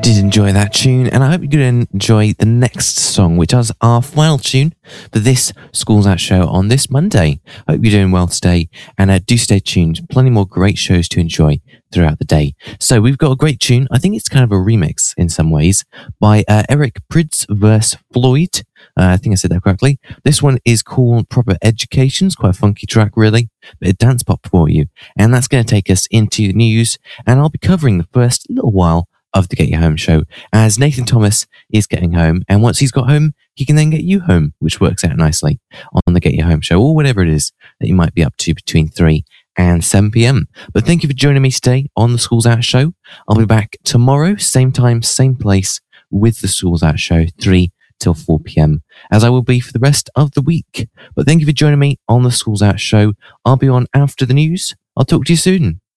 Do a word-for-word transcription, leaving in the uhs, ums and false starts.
did enjoy that tune, and I hope you're going to enjoy the next song, which is our final tune for this Schools Out show on this Monday. I hope you're doing well today, and uh, do stay tuned. Plenty more great shows to enjoy throughout the day. So we've got a great tune. I think it's kind of a remix in some ways by uh, Eric Prydz versus Floyd. Uh, I think I said that correctly. This one is called Proper Education. It's quite a funky track, really. Bit of dance pop for you. And that's going to take us into the news. And I'll be covering the first little while of the Get You Home show, as Nathan Thomas is getting home. And once he's got home, he can then get you home, which works out nicely on the Get You Home show, or whatever it is that you might be up to between three and seven p.m. But thank you for joining me today on the Schools Out show. I'll be back tomorrow, same time, same place, with the Schools Out show, three till four p.m, as I will be for the rest of the week. But thank you for joining me on the Schools Out show. I'll be on after the news. I'll talk to you soon.